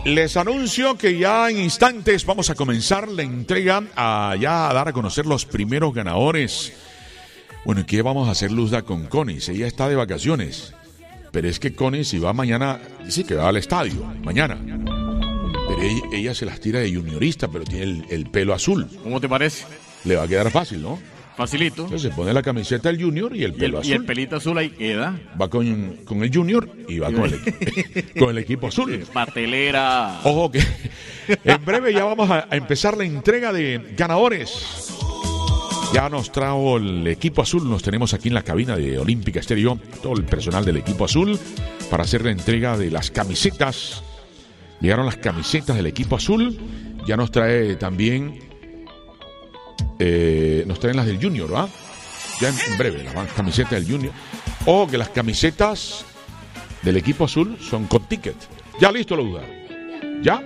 Les anuncio que ya en instantes vamos a comenzar la entrega a dar a conocer los primeros ganadores. Bueno, ¿y qué vamos a hacer, Luzda, con Conis? Ella está de vacaciones, pero es que Conis, si va mañana, dice que va al estadio, mañana. Pero ella se las tira de juniorista, pero tiene el pelo azul. ¿Cómo te parece? Le va a quedar fácil, ¿no? Facilito. Entonces se pone la camiseta del Junior y el pelo azul. Y el pelito azul ahí queda. Va con el Junior y va con el equipo azul. Patelera. Ojo que en breve ya vamos a empezar la entrega de ganadores. Ya nos trajo el equipo azul, nos tenemos aquí en la cabina de Olímpica Estéreo, todo el personal del equipo azul, para hacer la entrega de las camisetas. Llegaron las camisetas del equipo azul, ya nos trae también... nos traen las del Junior, ¿ah? Ya en breve, las camisetas del Junior. Ojo que las camisetas del equipo azul son con ticket. Ya listo, Luda. ¿Ya?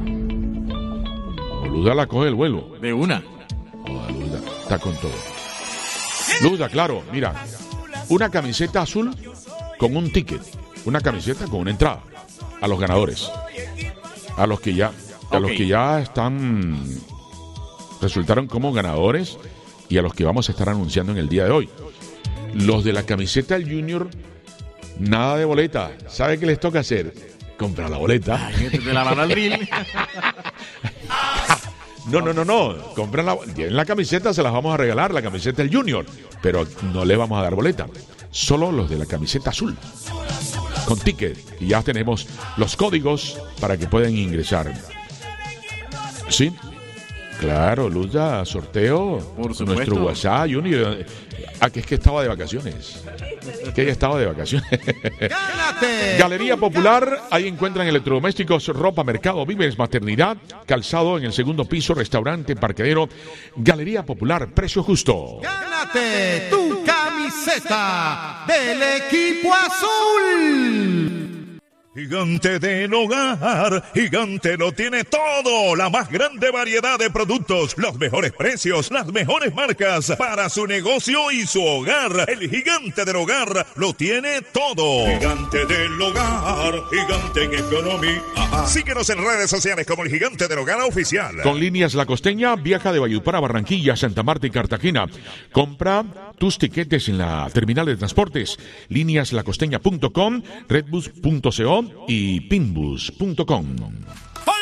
Luda la coge el vuelo. De una. Luda está con todo. Luda, claro, mira. Una camiseta azul con un ticket. Una camiseta con una entrada. A los ganadores. A los que ya están... resultaron como ganadores y a los que vamos a estar anunciando en el día de hoy. Los de la camiseta del Junior, nada de boleta. ¿Sabe qué les toca hacer? Comprar la boleta. Ay, de la mano al drill. No. Compran la camiseta, se las vamos a regalar, la camiseta del Junior, pero no le vamos a dar boleta. Solo los de la camiseta azul. Con ticket. Y ya tenemos los códigos para que puedan ingresar. ¿Sí? Claro, Lucha, sorteo. Por supuesto. Nuestro WhatsApp, Junior. Que es que estaba de vacaciones. Que ella estaba de vacaciones. ¡Gánate! Galería Popular, ahí encuentran electrodomésticos, ropa, mercado, víveres, maternidad, calzado en el segundo piso, restaurante, parqueadero. Galería Popular, precio justo. ¡Gánate tu camiseta del equipo azul! Gigante del Hogar, Gigante lo tiene todo, la más grande variedad de productos, los mejores precios, las mejores marcas para su negocio y su hogar. El Gigante del Hogar lo tiene todo. Gigante del Hogar, Gigante en economía. Síguenos en redes sociales como el Gigante del Hogar oficial. Con Líneas La Costeña, viaja de Valledupar a Barranquilla, Santa Marta y Cartagena. Compra tus tiquetes en la terminal de transportes, líneaslacosteña.com, redbus.co y pinbus.com.